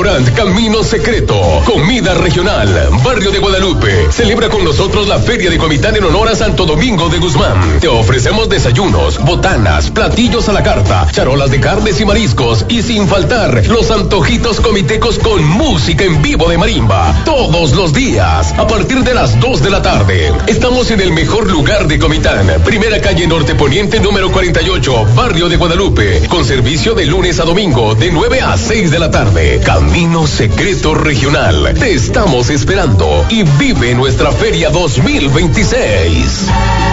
Restaurant Camino Secreto, comida regional, Barrio de Guadalupe. Celebra con nosotros la Feria de Comitán en honor a Santo Domingo de Guzmán. Te ofrecemos desayunos, botanas, platillos a la carta, charolas de carnes y mariscos y sin faltar los antojitos comitecos con música en vivo de marimba. Todos los días, a partir de las 2 de la tarde. Estamos en el mejor lugar de Comitán, primera calle Norte Poniente número 48, Barrio de Guadalupe, con servicio de lunes a domingo de 9 a 6 de la tarde. Camino Secreto Regional. Te estamos esperando y vive nuestra Feria 2026.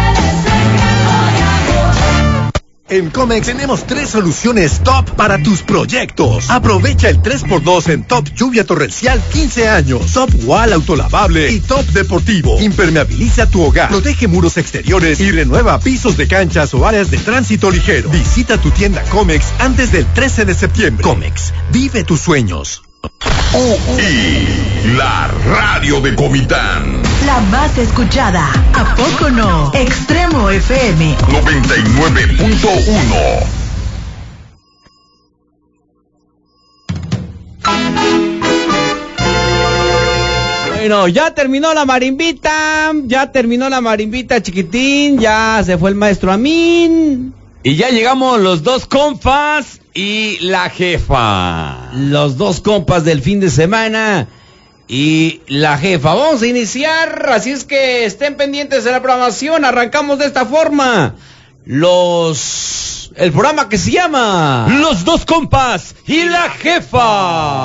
En Comex tenemos 3 soluciones top para tus proyectos. Aprovecha el 3x2 en Top Lluvia Torrencial 15 años, Top Wall Autolavable y Top Deportivo. Impermeabiliza tu hogar, protege muros exteriores y renueva pisos de canchas o áreas de tránsito ligero. Visita tu tienda Comex antes del 13 de septiembre. Comex, vive tus sueños. UI, la radio de Comitán. La más escuchada, ¿a poco no? Extremo FM 99.1. Bueno, ya terminó la marimbita, chiquitín, ya se fue el maestro Amin. Y ya llegamos los 2 compas y la jefa. Los 2 compas del fin de semana y la jefa. Vamos a iniciar, así es que estén pendientes de la programación. Arrancamos de esta forma. El programa que se llama Los 2 compas y la jefa.